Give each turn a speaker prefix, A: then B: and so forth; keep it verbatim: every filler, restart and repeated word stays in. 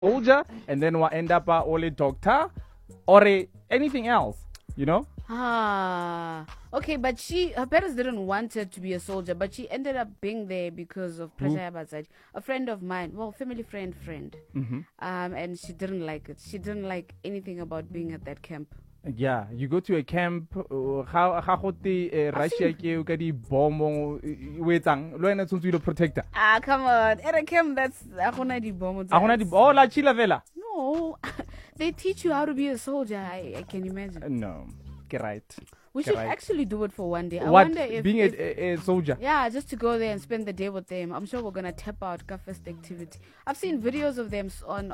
A: soldier, and then we'll end up uh, only doctor or a, anything else, you know?
B: Ah, okay, but she, her parents didn't want her to be a soldier, but she ended up being there because of pressure. Mm. A friend of mine, well, family friend, friend, mm-hmm. um, and she didn't like it. She didn't like anything about being at that camp.
A: Yeah, you go to a camp. How how go the Russia ke ka di bomb wetang lo ena tshwantse to protect her.
B: Ah, come on, at a camp that's agona di bomb.
A: Agona di oh la chila vela.
B: No, they teach you how to be a soldier. I, I can imagine.
A: No, get right.
B: We should right. actually do it for one day. I
A: what?
B: wonder if
A: being
B: if,
A: a, a soldier.
B: Yeah, just to go there and spend the day with them. I'm sure we're gonna tap out first activity. I've seen videos of them on